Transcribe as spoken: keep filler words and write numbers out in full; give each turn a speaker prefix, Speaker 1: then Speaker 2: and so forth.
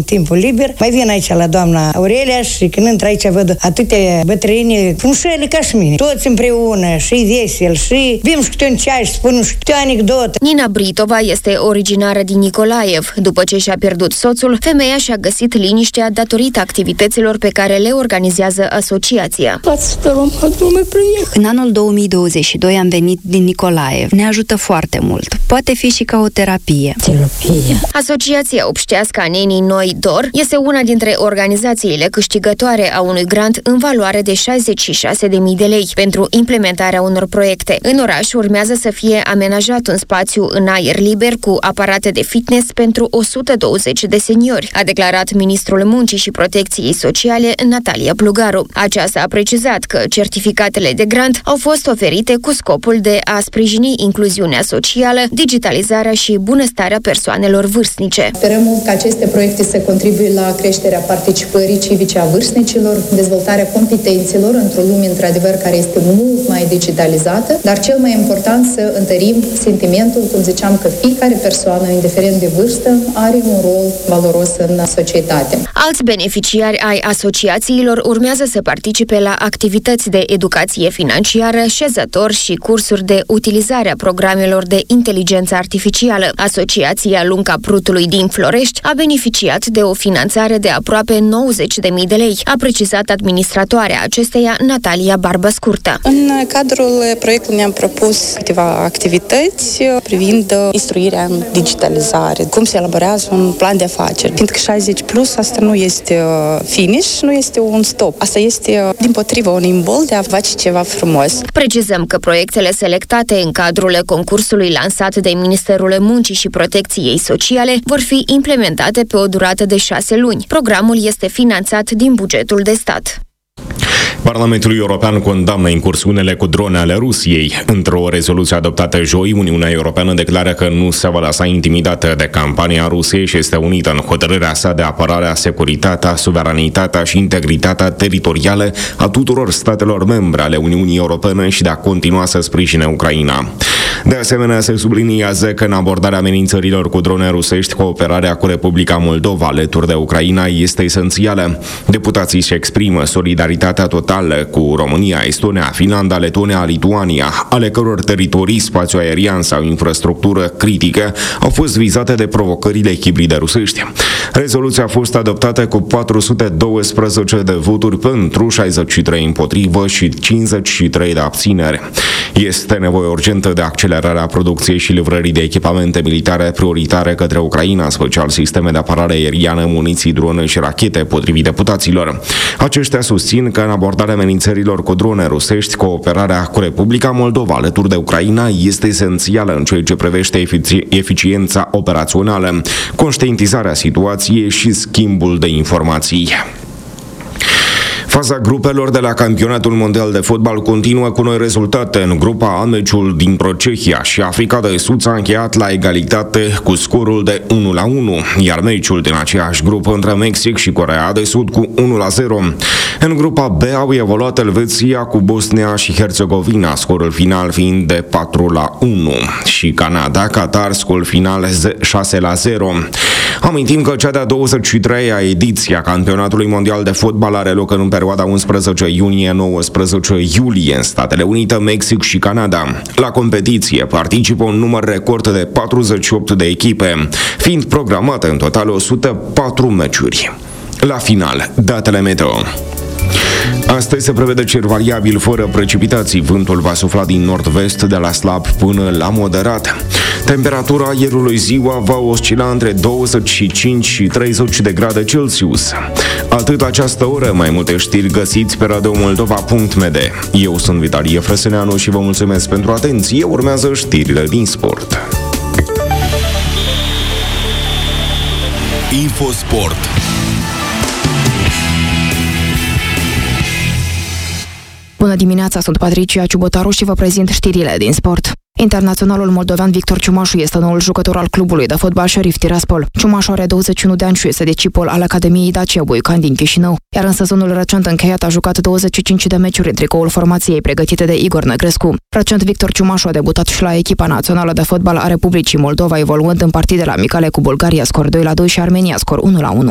Speaker 1: în timpul liber, mai vin aici la doamna Aurelia și când intru aici văd atâtea bătrâni, frumușele ca și mine, toți împreună, și vesel, și bim și câte un ceai și spun și câte o anecdotă.
Speaker 2: Nina Britova este originară din Nicolaev. După ce și-a pierdut soțul, femeia și-a găsit liniștea datorită activităților pe care le organizează asociația.
Speaker 3: În anul două mii douăzeci și doi am venit din Nicolaev. Ne ajută foarte mult. Poate fi și ca o terapie.
Speaker 2: terapie. Asociația Obștească a Nenii Noi Dor este una dintre organizațiile câștigătoare a unui grant în valoare de șaizeci și șase de mii de lei pentru implementarea unor proiecte. În oraș urmează să fie amenajat un spațiu în aer liber cu aparate de fitness pentru o sută douăzeci de seniori, a declarat ministrul Muncii și Protecției Sociale Natalia Plugaru. Aceasta a precizat că certificatele de grant au fost oferite cu scopul de a sprijini incluziunea socială, digitalizarea și bunăstarea persoanelor vârstnice.
Speaker 4: Sperăm că aceste proiecte să contribuie la creșterea participării civice a vârstnicilor, dezvoltarea competențelor într-o lume într-adevăr care este mult mai digitalizată, dar cel mai important să întărim sentimentul, cum ziceam, că fiecare persoană, indiferent de vârstă, are un rol valoros în societate.
Speaker 2: Alți beneficiari ai asociațiilor urmează să participe la activități de educație financiară, șezători și cursuri de utilizare a programelor de inteligență artificială. Asociația Lunca Prutului din Florești a beneficiat de o finanțare de aproape nouăzeci de mii de lei, a precizat administratoarea acesteia, Natalia Barbă-Scurtă.
Speaker 5: În cadrul proiectului ne-am propus câteva activități privind instruirea în digitalizare, cum se elaborează un plan de afaceri. Fiindcă șaizeci plus, asta nu este finish, nu este un stop. Asta este, dimpotrivă, un imbol de a face ceva frumos.
Speaker 2: Precizăm că proiectele selectate în cadrul concursului lansat de Ministerul Muncii și Protecției Sociale vor fi implementate pe o durată de șase luni. Programul este finanțat din bugetul de stat.
Speaker 6: Parlamentul European condamnă incursiunile cu drone ale Rusiei. Într-o rezoluție adoptată joi, Uniunea Europeană declară că nu se va lăsa intimidată de campania Rusiei și este unită în hotărârea sa de apărare a securitatea, suveranitatea și integritatea teritorială a tuturor statelor membre ale Uniunii Europene și de a continua să sprijine Ucraina. De asemenea, se subliniază că în abordarea amenințărilor cu drone rusești, cooperarea cu Republica Moldova alături de Ucraina este esențială. Deputații își exprimă solidaritatea totală cu România, Estonia, Finlanda, Letonia, Lituania, ale căror teritorii, spațiu aerian sau infrastructură critică au fost vizate de provocările hibride rusești. Rezoluția a fost adoptată cu patru sute doisprezece de voturi pentru, șaizeci și trei împotrivă și cincizeci și trei de abțineri. Este nevoie urgentă de accelerarea producției și livrării de echipamente militare prioritare către Ucraina, special sisteme de apărare aeriană, muniții, drone și rachete, potrivit deputaților. Aceștia susțin că în abordarea amenințărilor cu drone rusești, cooperarea cu Republica Moldova alături de Ucraina este esențială în ceea ce privește efici- eficiența operațională, conștientizarea situației și schimbul de informații. Faza grupelor de la Campionatul Mondial de Fotbal continuă cu noi rezultate. În grupa A, meciul dintre Cehia și Africa de Sud s-a încheiat la egalitate cu scorul de unu la unu, iar meciul din aceeași grupă între Mexic și Coreea de Sud cu unu la zero. În grupa B au evoluat Elveția cu Bosnia și Herțegovina, scorul final fiind de patru la unu, și Canada, Qatar, scorul final șase la zero. Amintim că cea de-a douăzeci și treia ediție a Campionatului Mondial de Fotbal are loc în perioada unsprezece iunie - nouăsprezece iulie în Statele Unite, Mexic și Canada. La competiție participă un număr record de patruzeci și opt de echipe, fiind programate în total o sută patru meciuri. La final, datele meteo. Astăzi se prevede cer variabil fără precipitații. Vântul va sufla din nord-vest de la slab până la moderat. Temperatura aerului ziua va oscila între douăzeci și cinci și treizeci de grade Celsius. Atât această oră, mai multe știri găsiți pe radio moldova punct m d. Eu sunt Vitalie Frăsăneanu și vă mulțumesc pentru atenție. Urmează știrile din sport.
Speaker 7: Infosport.
Speaker 8: Bună dimineața, sunt Patricia Ciubotaru și vă prezint știrile din sport. Internaționalul moldovean Victor Ciumașu este noul jucător al clubului de fotbal Sheriff Tiraspol. Ciumașu are douăzeci și unu de ani și este discipol al Academiei Dacia Buican din Chișinău, iar în sezonul recent încheiat a jucat douăzeci și cinci de meciuri în tricoul formației pregătite de Igor Năgrescu. Recent, Victor Ciumașu a debutat și la echipa națională de fotbal a Republicii Moldova, evoluând în partidele amicale cu Bulgaria scor doi la doi și Armenia scor unu la unu.